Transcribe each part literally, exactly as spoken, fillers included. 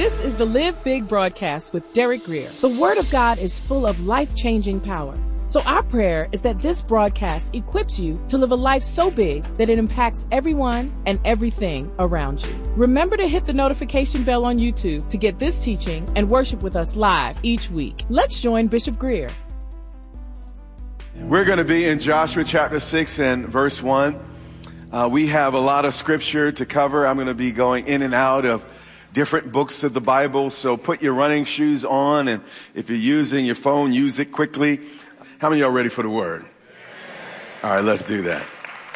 This is the Live Big broadcast with Derek Grier. The Word of God is full of life-changing power. So our prayer is that this broadcast equips you to live a life so big that it impacts everyone and everything around you. Remember to hit the notification bell on YouTube to get this teaching and worship with us live each week. Let's join Bishop Grier. We're going to be in Joshua chapter six and verse one. Uh, we have a lot of scripture to cover. I'm going to be going in and out of different books of the Bible, so put your running shoes on, and if you're using your phone, use it quickly. How many of y'all ready for the word? All right, let's do that.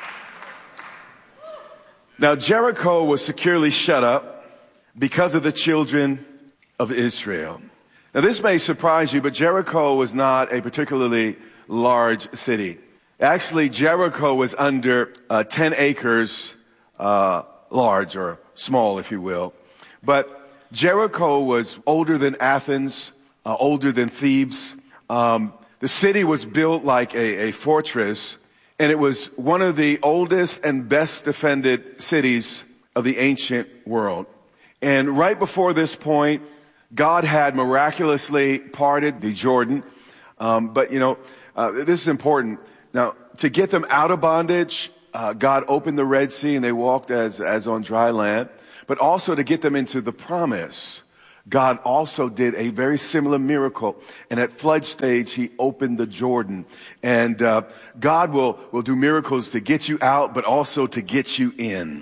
Now, Jericho was securely shut up because of the children of Israel. Now, this may surprise you, but Jericho was not a particularly large city. Actually, Jericho was under uh, ten acres uh, large, or small, if you will. But Jericho was older than Athens, uh, older than Thebes. Um, the city was built like a, a fortress, and it was one of the oldest and best defended cities of the ancient world. And right before this point, God had miraculously parted the Jordan. Um, but, you know, uh, this is important. Now, to get them out of bondage, uh, God opened the Red Sea and they walked as, as on dry land. But also to get them into the promise, God also did a very similar miracle. And at flood stage, he opened the Jordan. And uh, God will, will do miracles to get you out, but also to get you in.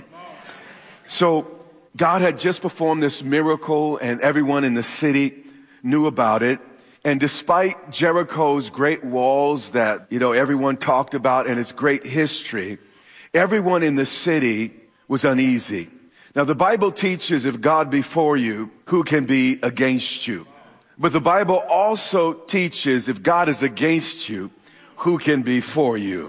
So God had just performed this miracle, and everyone in the city knew about it. And despite Jericho's great walls that, you know, everyone talked about and its great history, everyone in the city was uneasy. Now, the Bible teaches if God be for you, who can be against you? But the Bible also teaches if God is against you, who can be for you?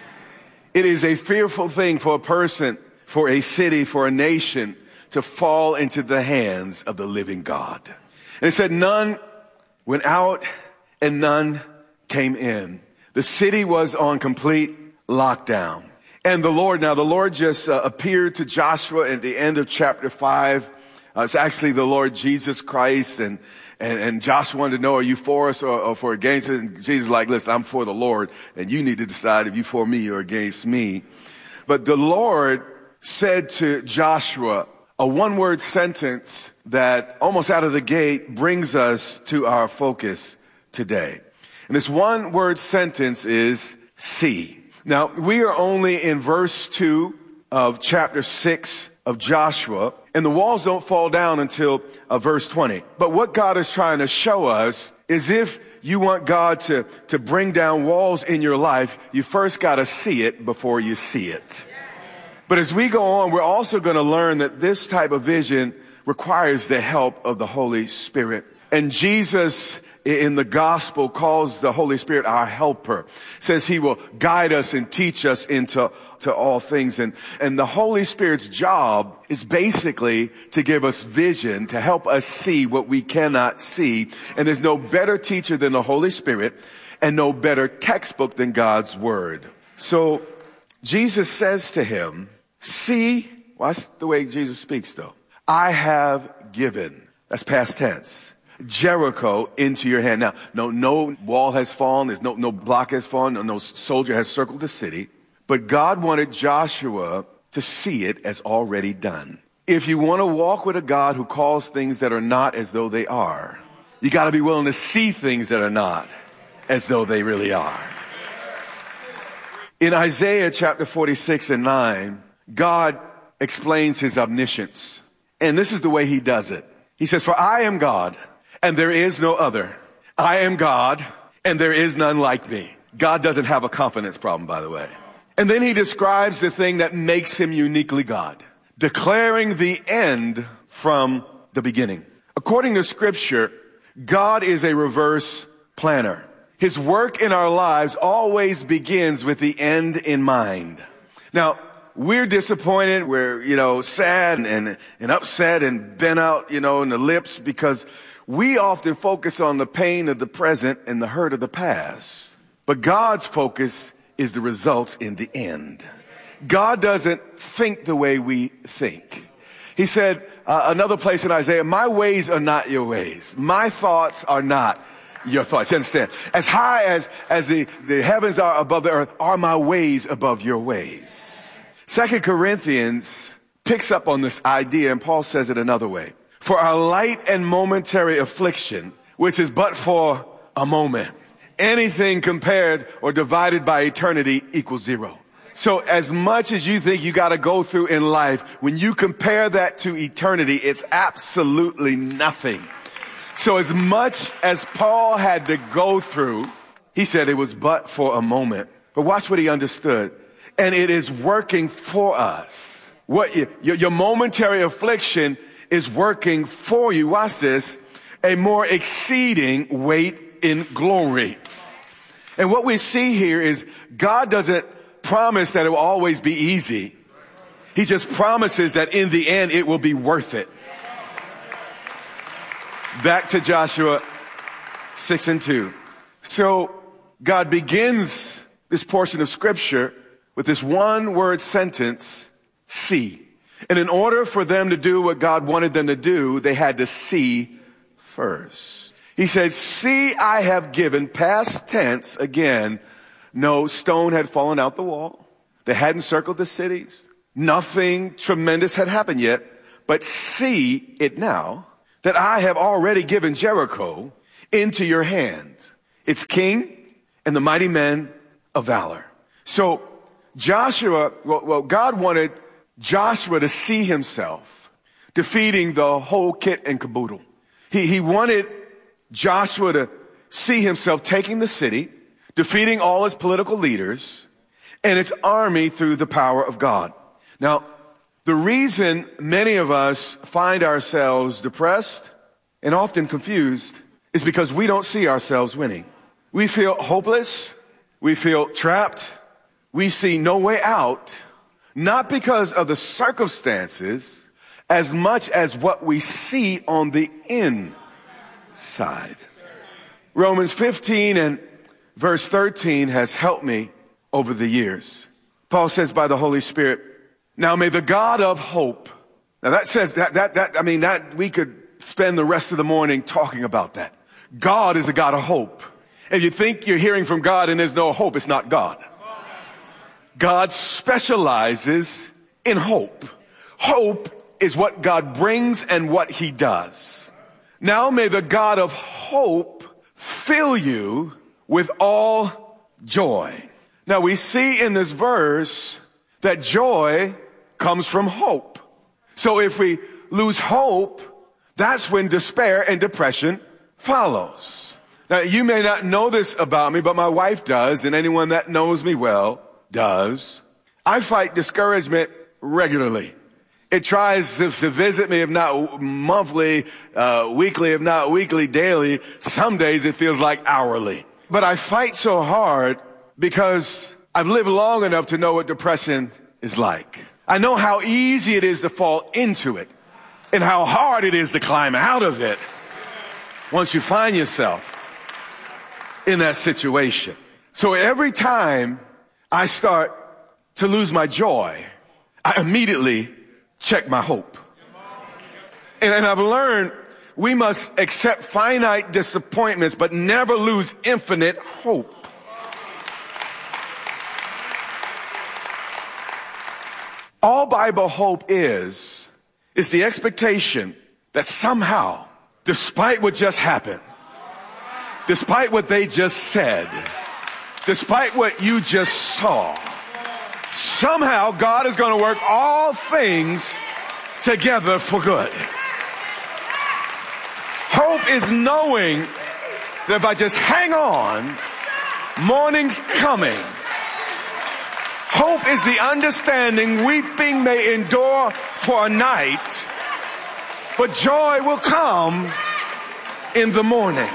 It is a fearful thing for a person, for a city, for a nation to fall into the hands of the living God. And it said none went out and none came in. The city was on complete lockdown. And the Lord, now the Lord just uh, appeared to Joshua at the end of chapter five. Uh, it's actually the Lord Jesus Christ. And, and, and Joshua wanted to know, are you for us or, or for against us? And Jesus was like, listen, I'm for the Lord. And you need to decide if you for me or against me. But the Lord said to Joshua a one word sentence that almost out of the gate brings us to our focus today. And this one word sentence is see. Now, we are only in verse two of chapter six of Joshua, and the walls don't fall down until uh, verse twenty. But what God is trying to show us is if you want God to, to bring down walls in your life, you first got to see it before you see it. But as we go on, we're also going to learn that this type of vision requires the help of the Holy Spirit. And Jesus in the gospel calls the Holy Spirit our helper, says he will guide us and teach us into to all things. And, and the Holy Spirit's job is basically to give us vision, to help us see what we cannot see. And there's no better teacher than the Holy Spirit and no better textbook than God's word. So Jesus says to him, see, watch the way Jesus speaks though. I have given, that's past tense, Jericho into your hand. Now, no, no wall has fallen. There's no, no block has fallen. No, no soldier has circled the city. But God wanted Joshua to see it as already done. If you want to walk with a God who calls things that are not as though they are, you got to be willing to see things that are not as though they really are. In Isaiah chapter forty-six and nine, God explains his omniscience. And this is the way he does it. He says, for I am God, and there is no other. I am God, and there is none like me. God doesn't have a confidence problem, by the way. And then he describes the thing that makes him uniquely God, declaring the end from the beginning. According to Scripture, God is a reverse planner. His work in our lives always begins with the end in mind. Now, we're disappointed, we're, you know, sad and, and upset and bent out, you know, in the lips because we often focus on the pain of the present and the hurt of the past. But God's focus is the results in the end. God doesn't think the way we think. He said, uh, another place in Isaiah, my ways are not your ways. My thoughts are not your thoughts. You understand? As high as, as the, the heavens are above the earth, are my ways above your ways. Second Corinthians picks up on this idea, and Paul says it another way. For our light and momentary affliction, which is but for a moment, anything compared or divided by eternity equals zero. So as much as you think you got to go through in life, when you compare that to eternity, it's absolutely nothing. So as much as Paul had to go through, he said it was but for a moment. But watch what he understood. And it is working for us. What you, your, your momentary affliction is working for you. Watch this. A more exceeding weight in glory. And what we see here is God doesn't promise that it will always be easy. He just promises that in the end it will be worth it. Back to Joshua six and two. So God begins this portion of scripture with this one word sentence, see. And in order for them to do what God wanted them to do, they had to see first. He said, see, I have given, past tense again. No stone had fallen out the wall. They hadn't circled the cities. Nothing tremendous had happened yet. But see it now that I have already given Jericho into your hand, its king and the mighty men of valor. So Joshua, well, well God wanted Joshua to see himself defeating the whole kit and caboodle. He, he wanted Joshua to see himself taking the city, defeating all its political leaders and its army through the power of God. Now, the reason many of us find ourselves depressed and often confused is because we don't see ourselves winning. We feel hopeless. We feel trapped. We see no way out, not because of the circumstances as much as what we see on the inside. Romans fifteen and verse thirteen has helped me over the years. Paul says by the Holy Spirit, now may the God of hope. Now that says that, that, that, I mean, that we could spend the rest of the morning talking about that. God is a God of hope. If you think you're hearing from God and there's no hope, it's not God. God specializes in hope. Hope is what God brings and what he does. Now may the God of hope fill you with all joy. Now we see in this verse that joy comes from hope. So if we lose hope, that's when despair and depression follows. Now you may not know this about me, but my wife does, and anyone that knows me well does. I fight discouragement regularly. It tries to, to visit me, if not monthly, uh, weekly, if not weekly, daily. Some days it feels like hourly. But I fight so hard because I've lived long enough to know what depression is like. I know how easy it is to fall into it and how hard it is to climb out of it once you find yourself in that situation. So every time I start to lose my joy, I immediately check my hope. And, and I've learned we must accept finite disappointments, but never lose infinite hope. All Bible hope is, is the expectation that somehow, despite what just happened, despite what they just said, despite what you just saw, somehow God is going to work all things together for good. Hope is knowing that if I just hang on, morning's coming. Hope is the understanding weeping may endure for a night, but joy will come in the morning.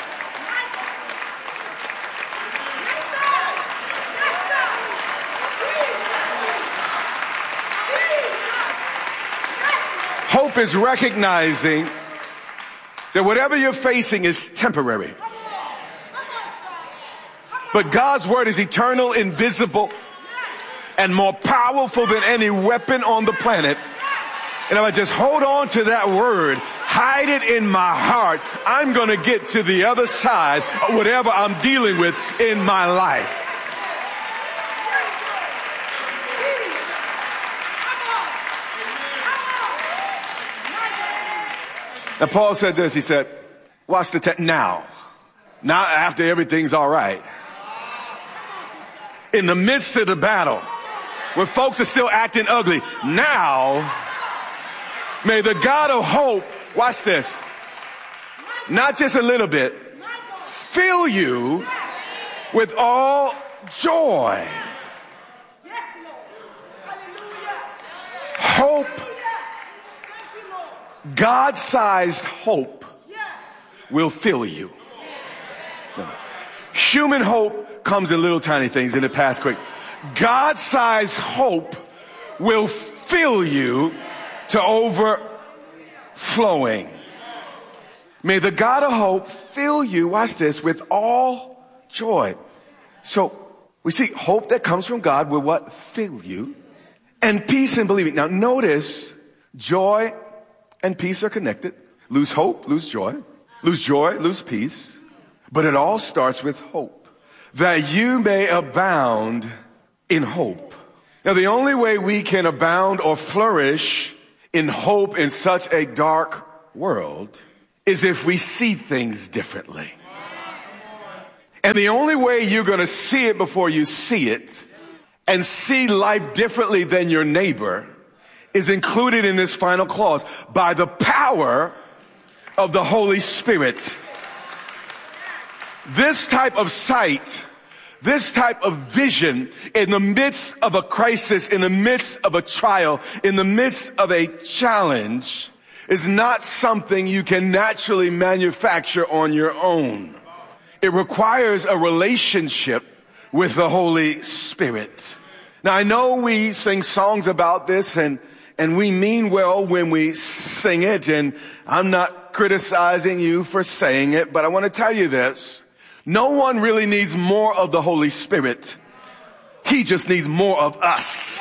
Hope is recognizing that whatever you're facing is temporary. But God's word is eternal, invisible, and more powerful than any weapon on the planet. And if I just hold on to that word, hide it in my heart, I'm going to get to the other side of whatever I'm dealing with in my life. Now, Paul said this. He said, watch the text now. Not after everything's all right. In the midst of the battle, when folks are still acting ugly, now, may the God of hope, watch this, not just a little bit, fill you with all joy. Hope, God-sized hope will fill you. Human hope comes in little tiny things and it passes quick. God-sized hope will fill you to overflowing. May the God of hope fill you, watch this, with all joy. So we see hope that comes from God will what? Fill you. And peace in believing. Now notice, joy and peace are connected. Lose hope, lose joy. Lose joy, lose peace. But it all starts with hope. That you may abound in hope. Now the only way we can abound or flourish in hope in such a dark world is if we see things differently. And the only way you're going to see it before you see it and see life differently than your neighbor is included in this final clause, by the power of the Holy Spirit. This type of sight, this type of vision in the midst of a crisis, in the midst of a trial, in the midst of a challenge is not something you can naturally manufacture on your own. It requires a relationship with the Holy Spirit. Now I know we sing songs about this and And we mean well when we sing it, and I'm not criticizing you for saying it, but I want to tell you this. No one really needs more of the Holy Spirit. He just needs more of us.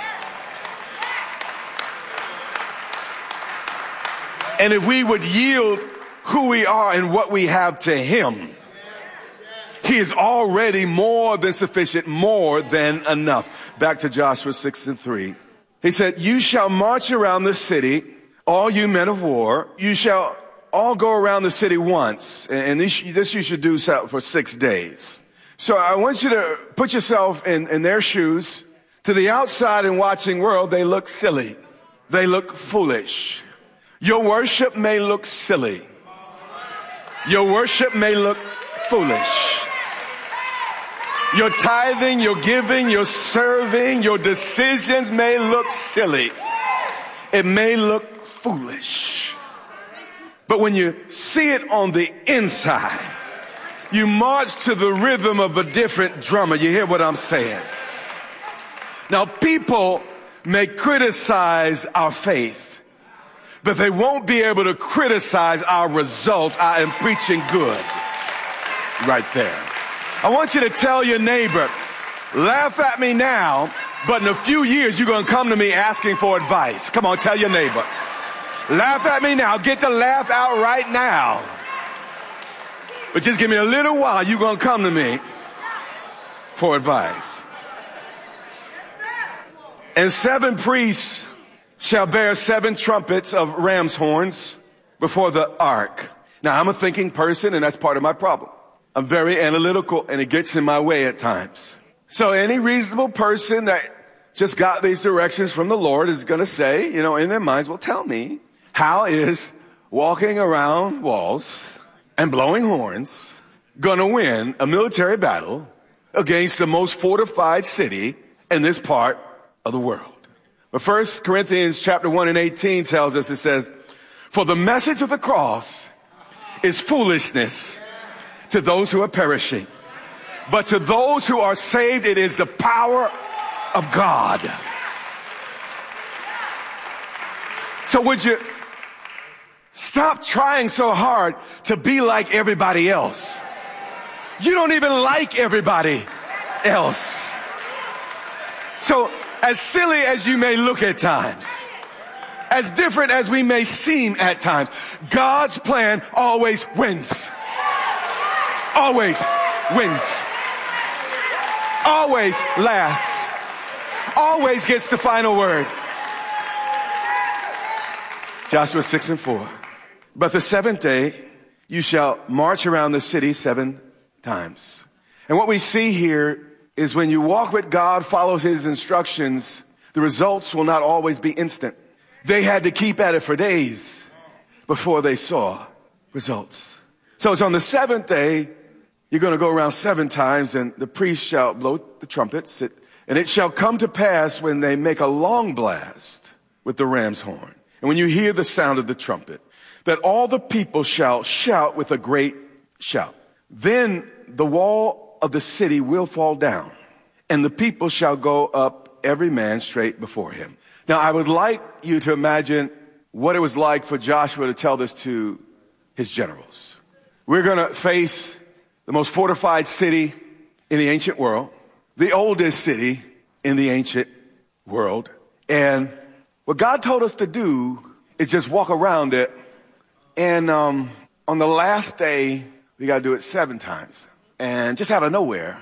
And if we would yield who we are and what we have to Him, He is already more than sufficient, more than enough. Back to Joshua six and three. He said, you shall march around the city, all you men of war. You shall all go around the city once. And this, this you should do for six days. So I want you to put yourself in, in their shoes. To the outside and watching world, they look silly. They look foolish. Your worship may look silly. Your worship may look foolish. Your tithing, your giving, your serving, your decisions may look silly. It may look foolish. But when you see it on the inside, you march to the rhythm of a different drummer. You hear what I'm saying? Now, people may criticize our faith, but they won't be able to criticize our results. I am preaching good right there. I want you to tell your neighbor, laugh at me now, but in a few years you're going to come to me asking for advice. Come on, tell your neighbor. Laugh at me now. Get the laugh out right now. But just give me a little while. You're going to come to me for advice. And seven priests shall bear seven trumpets of ram's horns before the ark. Now, I'm a thinking person, and that's part of my problem. I'm very analytical, and it gets in my way at times. So any reasonable person that just got these directions from the Lord is going to say, you know, in their minds, well, tell me, how is walking around walls and blowing horns going to win a military battle against the most fortified city in this part of the world? But First Corinthians chapter one and eighteen tells us, it says, for the message of the cross is foolishness to those who are perishing, but to those who are saved, it is the power of God. So would you stop trying so hard to be like everybody else? You don't even like everybody else. So as silly as you may look at times, as different as we may seem at times, God's plan always wins. Always wins. Always lasts. Always gets the final word. Joshua six and four. But the seventh day, you shall march around the city seven times. And what we see here is when you walk with God, follow his instructions, the results will not always be instant. They had to keep at it for days before they saw results. So it's on the seventh day, you're going to go around seven times, and the priest shall blow the trumpets. It, and it shall come to pass when they make a long blast with the ram's horn. And when you hear the sound of the trumpet, that all the people shall shout with a great shout. Then the wall of the city will fall down, and the people shall go up every man straight before him. Now, I would like you to imagine what it was like for Joshua to tell this to his generals. We're going to face the most fortified city in the ancient world, the oldest city in the ancient world. And what God told us to do is just walk around it. And um, on the last day, we got to do it seven times. And just out of nowhere,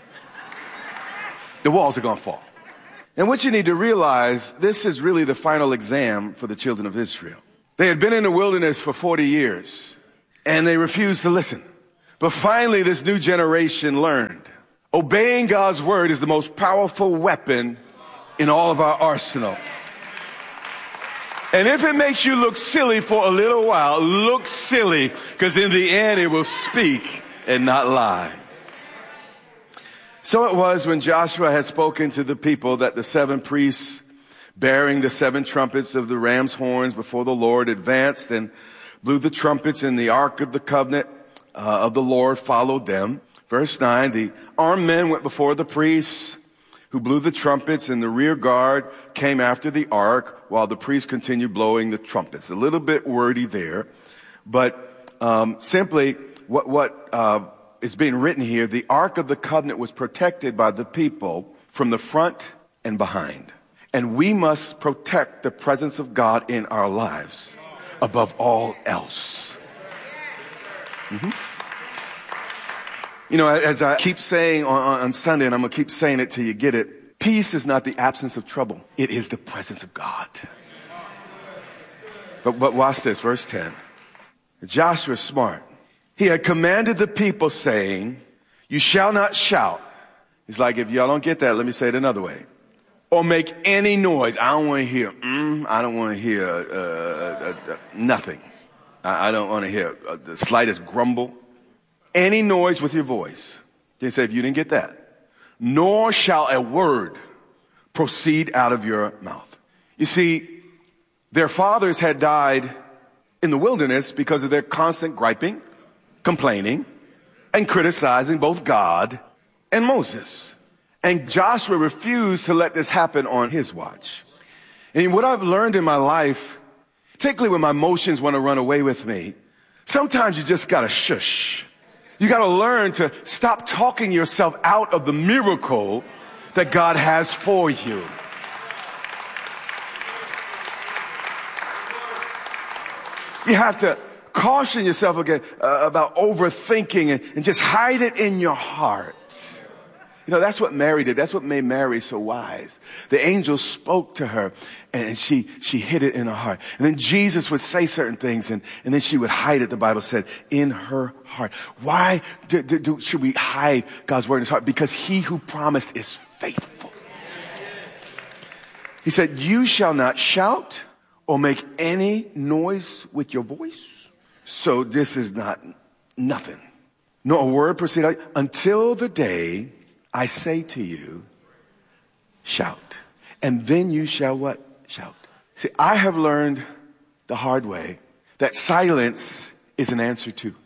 the walls are going to fall. And what you need to realize, this is really the final exam for the children of Israel. They had been in the wilderness for forty years, and they refused to listen. But finally, this new generation learned. Obeying God's word is the most powerful weapon in all of our arsenal. And if it makes you look silly for a little while, look silly, because in the end it will speak and not lie. So it was when Joshua had spoken to the people that the seven priests bearing the seven trumpets of the ram's horns before the Lord advanced and blew the trumpets, and the ark of the covenant uh, of the Lord followed them. Verse nine, the armed men went before the priests who blew the trumpets, and the rear guard came after the ark while the priests continued blowing the trumpets. A little bit wordy there, but um, simply what, what uh, is being written here, the ark of the covenant was protected by the people from the front and behind. And we must protect the presence of God in our lives above all else. Mm-hmm. You know, as I keep saying on, on Sunday, and I'm going to keep saying it till you get it, peace is not the absence of trouble. It is the presence of God. But, but watch this, verse ten. Joshua is smart. He had commanded the people, saying, you shall not shout. He's like, if y'all don't get that, let me say it another way. Or make any noise. I don't want to hear, mm, I don't want to hear uh, uh, uh, nothing. I, I don't want to hear uh, the slightest grumble. Any noise with your voice. They say, if you didn't get that, nor shall a word proceed out of your mouth. You see, their fathers had died in the wilderness because of their constant griping, complaining, and criticizing both God and Moses. And Joshua refused to let this happen on his watch. And what I've learned in my life, particularly when my emotions want to run away with me, sometimes you just got to shush. You got to learn to stop talking yourself out of the miracle that God has for you. You have to caution yourself again uh, about overthinking and, and just hide it in your heart. You know, that's what Mary did. That's what made Mary so wise. The angel spoke to her, and she, she hid it in her heart. And then Jesus would say certain things, and, and then she would hide it, the Bible said, in her heart. Why do, do, do, should we hide God's word in his heart? Because he who promised is faithful. He said, you shall not shout or make any noise with your voice. So this is not nothing. Nor a word proceed out until the day I say to you, shout. And then you shall what? Shout. See, I have learned the hard way that silence is an answer too.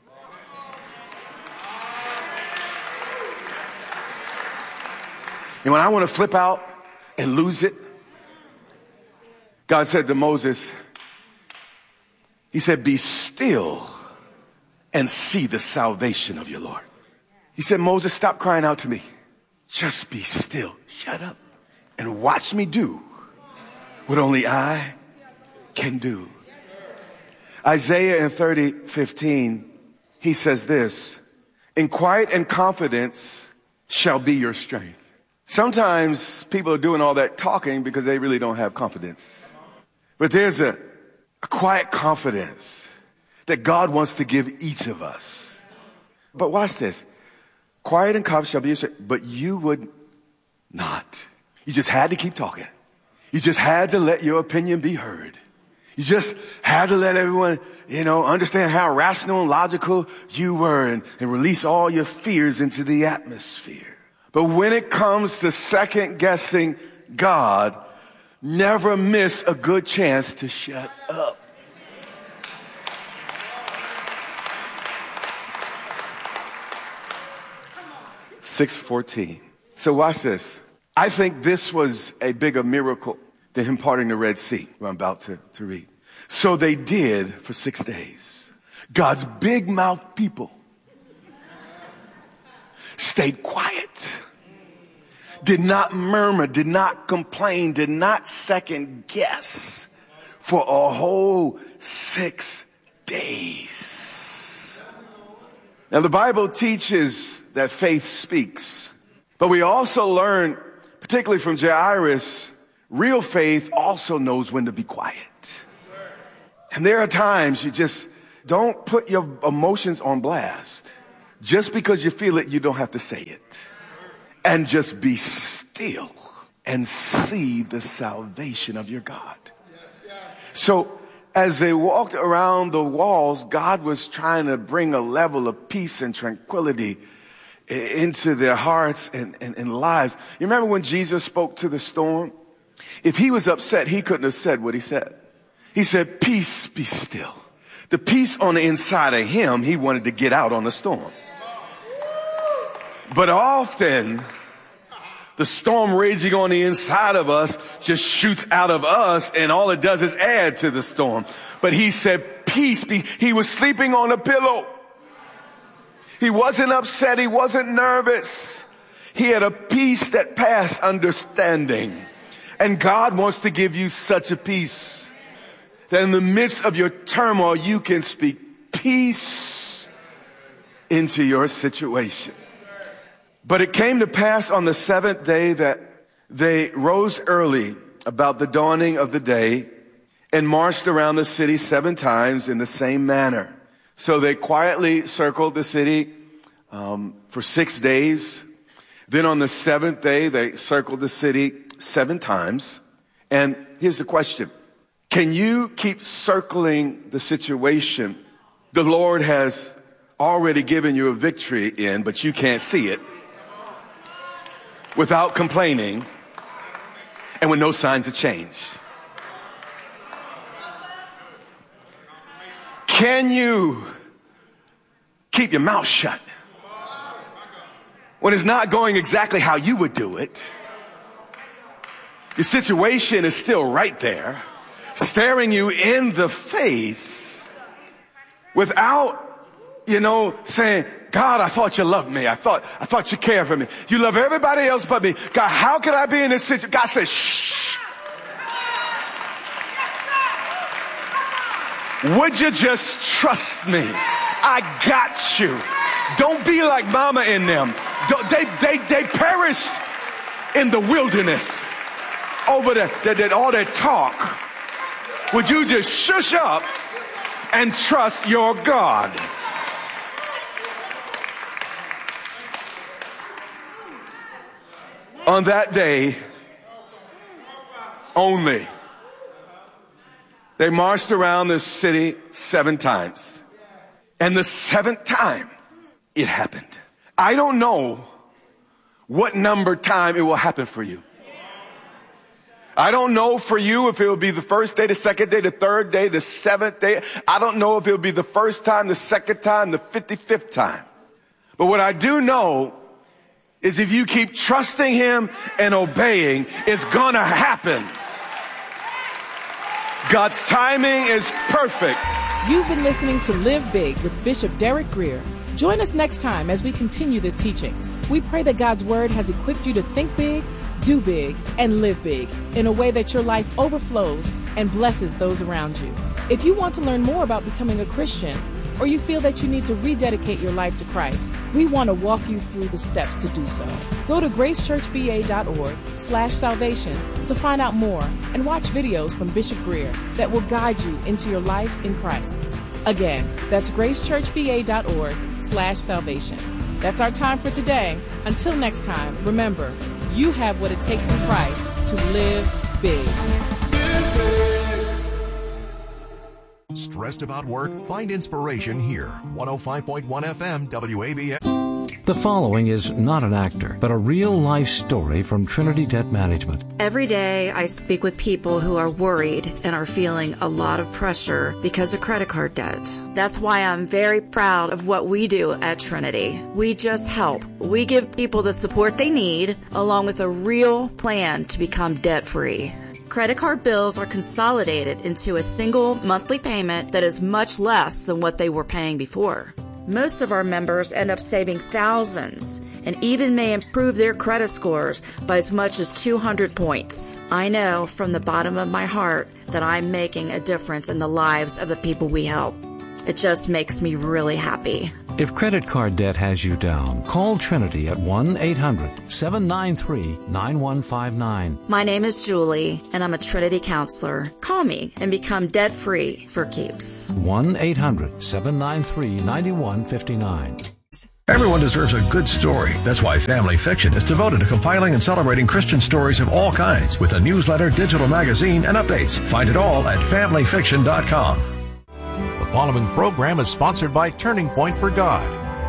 And when I want to flip out and lose it, God said to Moses, he said, be still and see the salvation of your Lord. He said, Moses, stop crying out to me. Just be still. Shut up and watch me do what only I can do. Isaiah in thirty fifteen, he says this, in quiet and confidence shall be your strength. Sometimes people are doing all that talking because they really don't have confidence. But there's a, a quiet confidence that God wants to give each of us. But watch this. Quiet and confident shall be your strength, but you would not. You just had to keep talking. You just had to let your opinion be heard. You just had to let everyone, you know, understand how rational and logical you were and, and release all your fears into the atmosphere. But when it comes to second guessing God, never miss a good chance to shut up. six fourteen. So watch this. I think this was a bigger miracle than him parting the Red Sea, what I'm about to, to read. So they did for six days. God's big mouth people stayed quiet, did not murmur, did not complain, did not second guess for a whole six days. Now the Bible teaches that faith speaks, but we also learn, particularly from Jairus, real faith also knows when to be quiet. And there are times you just don't put your emotions on blast. Just because you feel it, you don't have to say it. And just be still and see the salvation of your God. So as they walked around the walls, God was trying to bring a level of peace and tranquility into their hearts and, and, and lives. You remember when Jesus spoke to the storm? If he was upset, he couldn't have said what he said. He said, peace, be still. The peace on the inside of him, he wanted to get out on the storm. But often, the storm raging on the inside of us just shoots out of us, and all it does is add to the storm. But he said, peace be. He was sleeping on a pillow. He wasn't upset. He wasn't nervous. He had a peace that passed understanding. And God wants to give you such a peace that in the midst of your turmoil, you can speak peace into your situation. But it came to pass on the seventh day that they rose early about the dawning of the day and marched around the city seven times in the same manner. So they quietly circled the city um, for six days. Then on the seventh day, they circled the city seven times. And here's the question. Can you keep circling the situation the Lord has already given you a victory in, but you can't see it, without complaining and with no signs of change? Can you keep your mouth shut when it's not going exactly how you would do it? Your situation is still right there, staring you in the face, without, you know, saying, God, I thought you loved me. I thought, I thought you cared for me. You love everybody else but me. God, how could I be in this situation? God says, shh. Would you just trust me? I got you. Don't be like mama in them. Don't, they, they, they perished in the wilderness over the, the, the, all that talk. Would you just shush up and trust your God? On that day only, they marched around the city seven times. And the seventh time, it happened. I don't know what number time it will happen for you. I don't know for you if it will be the first day, the second day, the third day, the seventh day. I don't know if it will be the first time, the second time, the fifty-fifth time. But what I do know is if you keep trusting him and obeying, it's gonna happen. God's timing is perfect. You've been listening to Live Big with Bishop Derek Grier. Join us next time as we continue this teaching. We pray that God's word has equipped you to think big, do big, and live big in a way that your life overflows and blesses those around you. If you want to learn more about becoming a Christian, or you feel that you need to rededicate your life to Christ, we want to walk you through the steps to do so. Go to gracechurchva.org slash salvation to find out more and watch videos from Bishop Greer that will guide you into your life in Christ. Again, that's gracechurchva.org slash salvation. That's our time for today. Until next time, remember, you have what it takes in Christ to live big. Stressed about work? Find inspiration here. one oh five point one F M W A B F. The following is not an actor, but a real-life story from Trinity Debt Management. Every day I speak with people who are worried and are feeling a lot of pressure because of credit card debt. That's why I'm very proud of what we do at Trinity. We just help. We give people the support they need, along with a real plan to become debt-free. Credit card bills are consolidated into a single monthly payment that is much less than what they were paying before. Most of our members end up saving thousands and even may improve their credit scores by as much as two hundred points. I know from the bottom of my heart that I'm making a difference in the lives of the people we help. It just makes me really happy. If credit card debt has you down, call Trinity at one eight hundred seven nine three nine one five nine. My name is Julie, and I'm a Trinity counselor. Call me and become debt-free for keeps. one eight hundred seven nine three nine one five nine. Everyone deserves a good story. That's why Family Fiction is devoted to compiling and celebrating Christian stories of all kinds with a newsletter, digital magazine, and updates. Find it all at family fiction dot com. The following program is sponsored by Turning Point for God.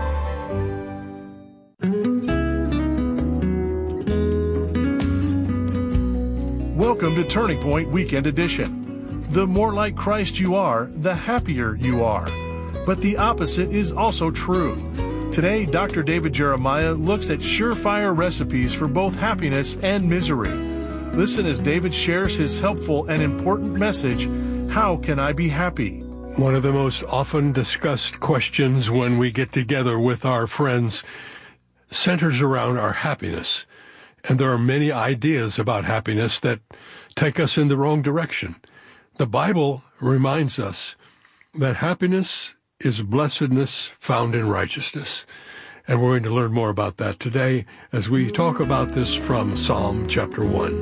Welcome to Turning Point Weekend Edition. The more like Christ you are, the happier you are. But the opposite is also true. Today, Doctor David Jeremiah looks at surefire recipes for both happiness and misery. Listen as David shares his helpful and important message, How Can I Be Happy? One of the most often discussed questions when we get together with our friends centers around our happiness. And there are many ideas about happiness that take us in the wrong direction. The Bible reminds us that happiness is blessedness found in righteousness. And we're going to learn more about that today as we talk about this from Psalm chapter one.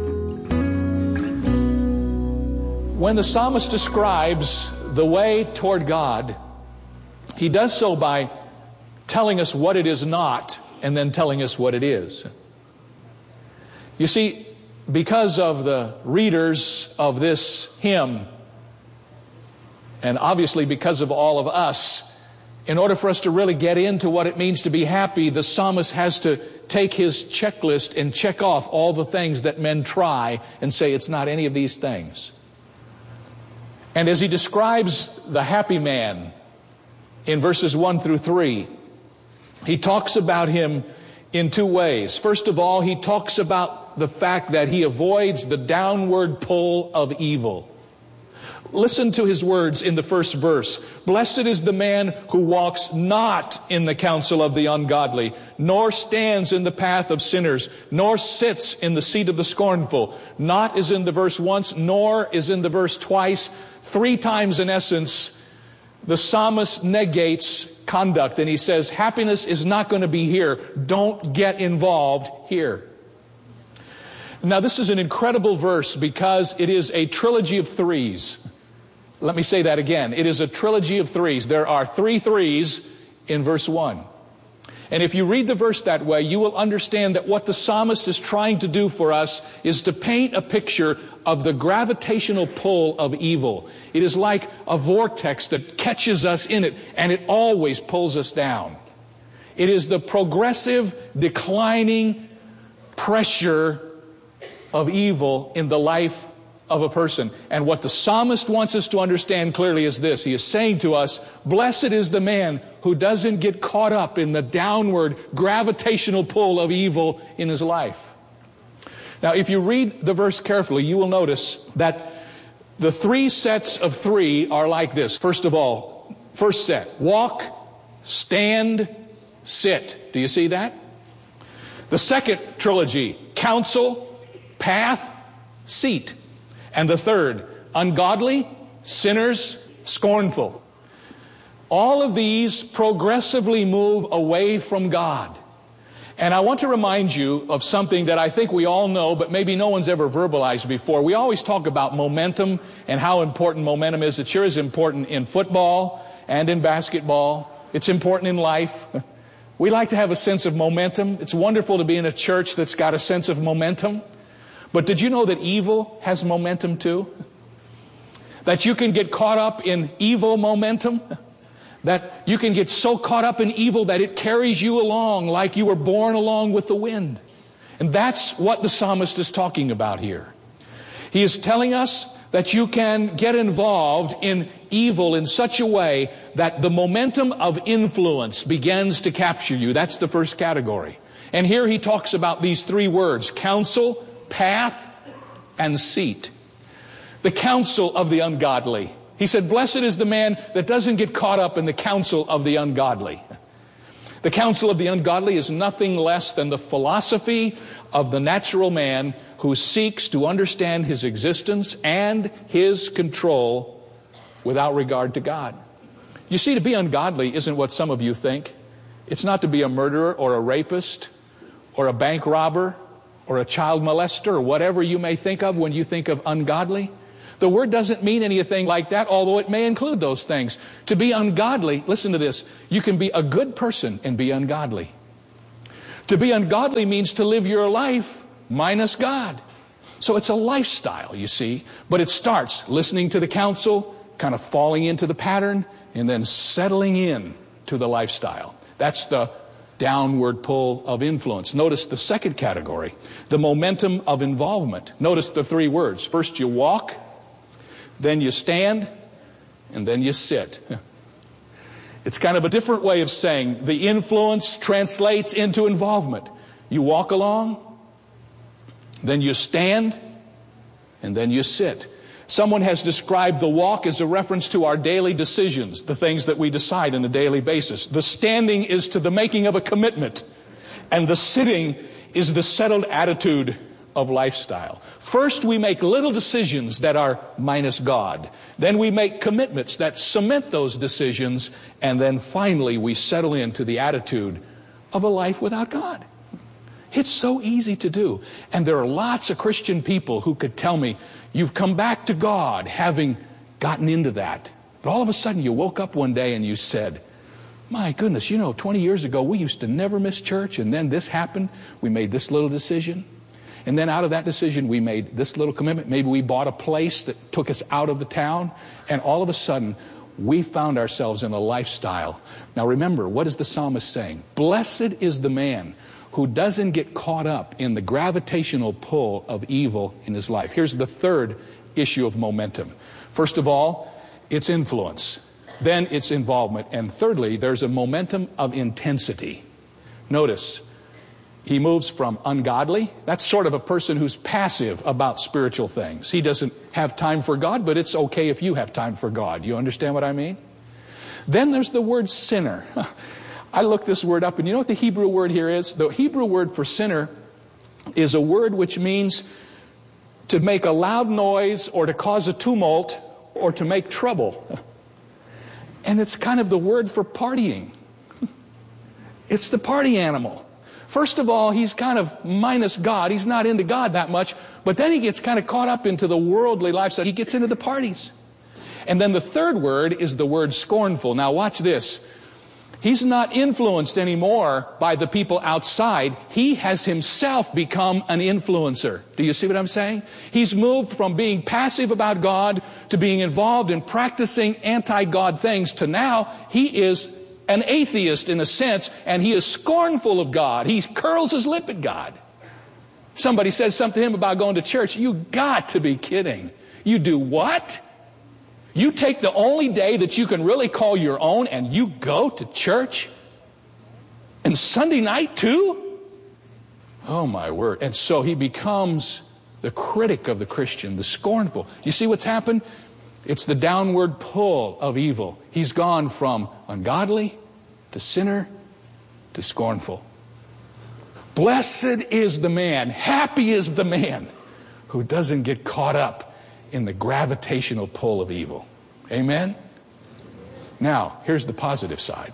When the psalmist describes the way toward God, he does so by telling us what it is not and then telling us what it is. You see, because of the readers of this hymn, and obviously because of all of us, in order for us to really get into what it means to be happy, the psalmist has to take his checklist and check off all the things that men try and say it's not any of these things. And as he describes the happy man in verses one through three, he talks about him in two ways. First of all, he talks about the fact that he avoids the downward pull of evil. Listen to his words in the first verse. Blessed is the man who walks not in the counsel of the ungodly, nor stands in the path of sinners, nor sits in the seat of the scornful. Not is in the verse once, nor is in the verse twice. Three times in essence, the psalmist negates conduct, and he says, happiness is not going to be here. Don't get involved here. Now, this is an incredible verse because it is a trilogy of threes. Let me say that again. It is a trilogy of threes. There are three threes in verse one. And if you read the verse that way, you will understand that what the psalmist is trying to do for us is to paint a picture of the gravitational pull of evil. It is like a vortex that catches us in it, and it always pulls us down. It is the progressive, declining pressure of evil in the life of a person. And what the psalmist wants us to understand clearly is this. He is saying to us, blessed is the man who doesn't get caught up in the downward gravitational pull of evil in his life. Now, if you read the verse carefully, you will notice that the three sets of three are like this. First of all, first set, walk, stand, sit. Do you see that? The second trilogy, counsel, path, seat. And the third, ungodly, sinners, scornful. All of these progressively move away from God. And I want to remind you of something that I think we all know, but maybe no one's ever verbalized before. We always talk about momentum and how important momentum is. It sure is important in football and in basketball. It's important in life. We like to have a sense of momentum. It's wonderful to be in a church that's got a sense of momentum. But did you know that evil has momentum too? That you can get caught up in evil momentum? That you can get so caught up in evil that it carries you along like you were born along with the wind. And that's what the psalmist is talking about here. He is telling us that you can get involved in evil in such a way that the momentum of influence begins to capture you. That's the first category. And here he talks about these three words: counsel, path, and seat. The counsel of the ungodly. He said, blessed is the man that doesn't get caught up in the counsel of the ungodly. The counsel of the ungodly is nothing less than the philosophy of the natural man who seeks to understand his existence and his control without regard to God. You see, to be ungodly isn't what some of you think. It's not to be a murderer or a rapist or a bank robber or a child molester or whatever you may think of when you think of ungodly. The word doesn't mean anything like that, although it may include those things. To be ungodly, listen to this, you can be a good person and be ungodly. To be ungodly means to live your life minus God. So it's a lifestyle, you see. But it starts listening to the counsel, kind of falling into the pattern, and then settling in to the lifestyle. That's the downward pull of influence. Notice the second category, the momentum of involvement. Notice the three words. First you walk, then you stand, and then you sit. It's kind of a different way of saying the influence translates into involvement. You walk along, then you stand, and then you sit. Someone has described the walk as a reference to our daily decisions, the things that we decide on a daily basis. The standing is to the making of a commitment, and the sitting is the settled attitude of lifestyle. First, we make little decisions that are minus God. Then we make commitments that cement those decisions. And then finally, we settle into the attitude of a life without God. It's so easy to do. And there are lots of Christian people who could tell me, you've come back to God having gotten into that. But all of a sudden, you woke up one day and you said, my goodness, you know, twenty years ago, we used to never miss church. And then this happened. We made this little decision. And then out of that decision, we made this little commitment. Maybe we bought a place that took us out of the town. And all of a sudden, we found ourselves in a lifestyle. Now remember, what is the psalmist saying? Blessed is the man who doesn't get caught up in the gravitational pull of evil in his life. Here's the third issue of momentum. First of all, it's influence. Then it's involvement. And thirdly, there's a momentum of intensity. Notice, he moves from ungodly. That's sort of a person who's passive about spiritual things. He doesn't have time for God, but it's okay if you have time for God. You understand what I mean? Then there's the word sinner. I looked this word up, and you know what the Hebrew word here is? The Hebrew word for sinner is a word which means to make a loud noise or to cause a tumult or to make trouble. And it's kind of the word for partying. It's the party animal. First of all, he's kind of minus God. He's not into God that much. But then he gets kind of caught up into the worldly lifestyle. He gets into the parties. And then the third word is the word scornful. Now watch this. He's not influenced anymore by the people outside. He has himself become an influencer. Do you see what I'm saying? He's moved from being passive about God to being involved in practicing anti-God things to now he is an atheist in a sense, and he is scornful of God. He curls his lip at God. Somebody says something to him about going to church. You got to be kidding. You do what? You take the only day that you can really call your own and you go to church? And Sunday night too? Oh my word. And so he becomes the critic of the Christian, the scornful. You see what's happened? It's the downward pull of evil. He's gone from ungodly to sinner to scornful. Blessed is the man, happy is the man who doesn't get caught up in the gravitational pull of evil. Amen? Now, here's the positive side.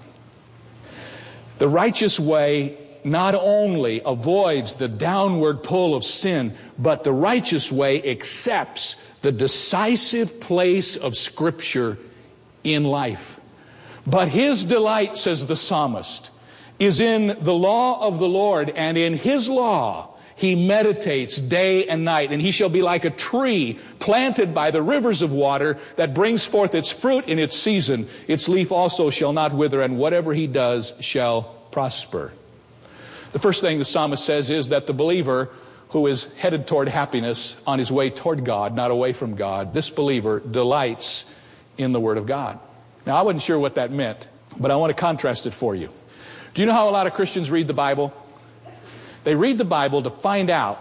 The righteous way not only avoids the downward pull of sin, but the righteous way accepts the decisive place of Scripture in life. But his delight, says the psalmist, is in the law of the Lord, and in his law he meditates day and night. And he shall be like a tree planted by the rivers of water that brings forth its fruit in its season. Its leaf also shall not wither, and whatever he does shall prosper. The first thing the psalmist says is that the believer who is headed toward happiness on his way toward God, not away from God, this believer delights in the Word of God. Now, I wasn't sure what that meant, but I want to contrast it for you. Do you know how a lot of Christians read the Bible? They read the Bible to find out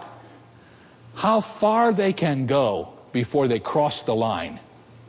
how far they can go before they cross the line.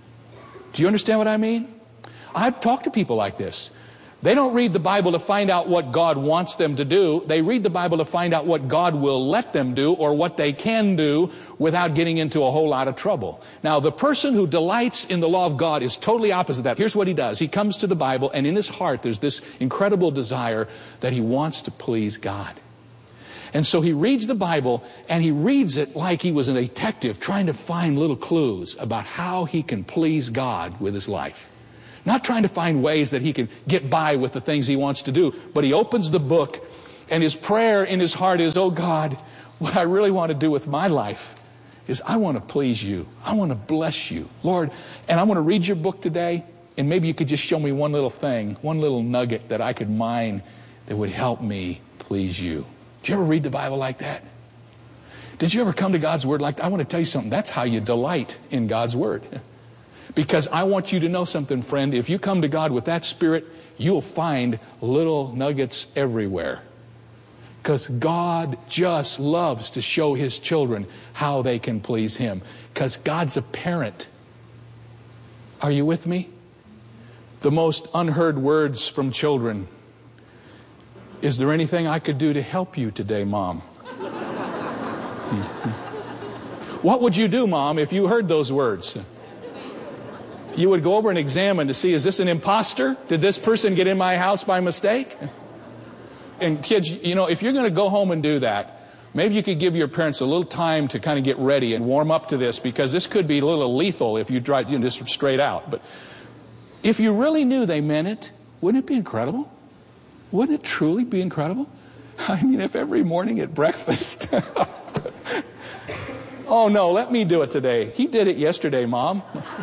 Do you understand what I mean? I've talked to people like this. They don't read the Bible to find out what God wants them to do. They read the Bible to find out what God will let them do or what they can do without getting into a whole lot of trouble. Now, the person who delights in the law of God is totally opposite of that. Here's what he does. He comes to the Bible, and in his heart there's this incredible desire that he wants to please God. And so he reads the Bible, and he reads it like he was a detective trying to find little clues about how he can please God with his life. Not trying to find ways that he can get by with the things he wants to do, but he opens the book, and his prayer in his heart is, oh God, what I really want to do with my life is I want to please you. I want to bless you, Lord, and I want to read your book today, and maybe you could just show me one little thing, one little nugget that I could mine that would help me please you. Did you ever read the Bible like that? Did you ever come to God's Word like that? I want to tell you something. That's how you delight in God's Word. Because I want you to know something, friend. If you come to God with that spirit, you'll find little nuggets everywhere. Because God just loves to show His children how they can please Him. Because God's a parent. Are you with me? The most unheard words from children. Is there anything I could do to help you today, Mom? What would you do, Mom, if you heard those words? You would go over and examine to see, is this an imposter? Did this person get in my house by mistake? And kids, you know, if you're going to go home and do that, maybe you could give your parents a little time to kind of get ready and warm up to this, because this could be a little lethal if you try, you know, just straight out. But if you really knew they meant it, wouldn't it be incredible? Wouldn't it truly be incredible? I mean, if every morning at breakfast... Oh, no, let me do it today. He did it yesterday, Mom.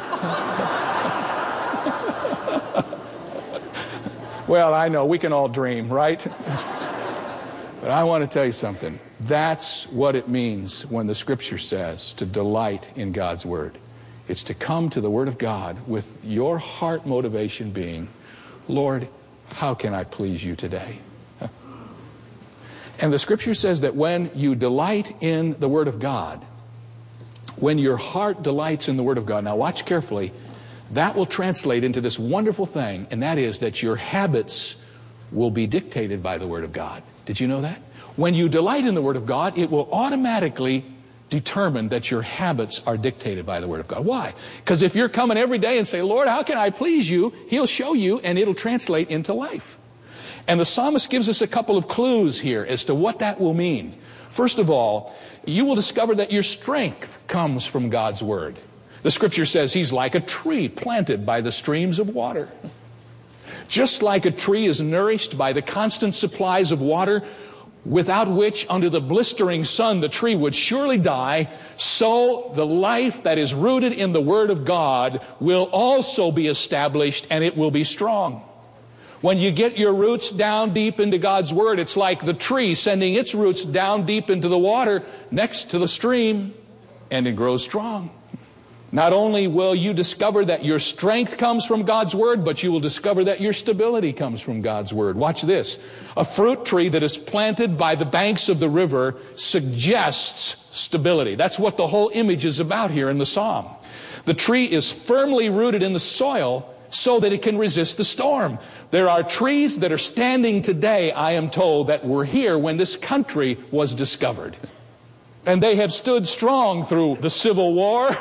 Well, I know, we can all dream, right? But I want to tell you something. That's what it means when the Scripture says to delight in God's Word. It's to come to the Word of God with your heart motivation being, Lord, how can I please you today? And the Scripture says that when you delight in the Word of God, when your heart delights in the Word of God, now watch carefully, that will translate into this wonderful thing, and that is that your habits will be dictated by the Word of God. Did you know that? When you delight in the Word of God, it will automatically determine that your habits are dictated by the Word of God. Why? Because if you're coming every day and say, Lord, how can I please you? He'll show you, and it'll translate into life. And the psalmist gives us a couple of clues here as to what that will mean. First of all, you will discover that your strength comes from God's Word. The Scripture says He's like a tree planted by the streams of water. Just like a tree is nourished by the constant supplies of water, without which under the blistering sun the tree would surely die, so the life that is rooted in the Word of God will also be established, and it will be strong. When you get your roots down deep into God's Word, it's like the tree sending its roots down deep into the water next to the stream, and it grows strong. Not only will you discover that your strength comes from God's Word, but you will discover that your stability comes from God's Word. Watch this. A fruit tree that is planted by the banks of the river suggests stability. That's what the whole image is about here in the psalm. The tree is firmly rooted in the soil so that it can resist the storm. There are trees that are standing today, I am told, that were here when this country was discovered. And they have stood strong through the Civil War,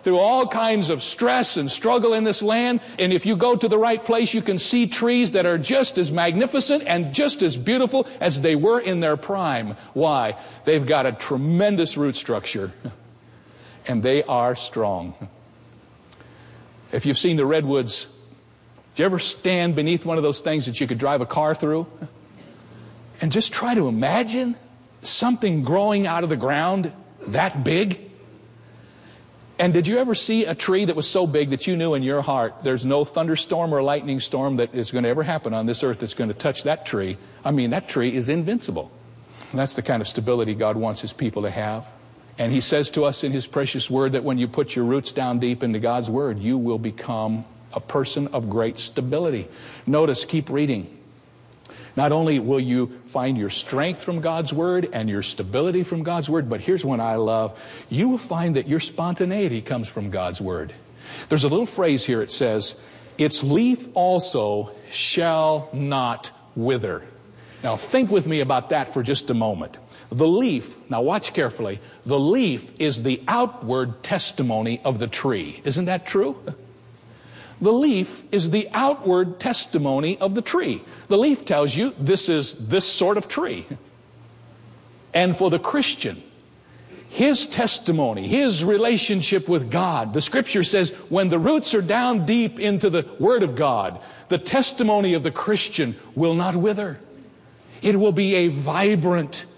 through all kinds of stress and struggle in this land. And if you go to the right place, you can see trees that are just as magnificent and just as beautiful as they were in their prime. Why? They've got a tremendous root structure, and they are strong. If you've seen the redwoods, do you ever stand beneath one of those things that you could drive a car through? And just try to imagine something growing out of the ground that big. And did you ever see a tree that was so big that you knew in your heart there's no thunderstorm or lightning storm that is going to ever happen on this earth that's going to touch that tree? I mean, that tree is invincible. And that's the kind of stability God wants His people to have. And He says to us in His precious Word that when you put your roots down deep into God's Word, you will become a person of great stability. Notice, keep reading. Not only will you find your strength from God's Word and your stability from God's Word, but here's one I love. You will find that your spontaneity comes from God's Word. There's a little phrase here. It says, its leaf also shall not wither. Now think with me about that for just a moment. The leaf, now watch carefully, the leaf is the outward testimony of the tree. Isn't that true? The leaf is the outward testimony of the tree. The leaf tells you this is this sort of tree. And for the Christian, his testimony, his relationship with God, the Scripture says when the roots are down deep into the Word of God, the testimony of the Christian will not wither. It will be a vibrant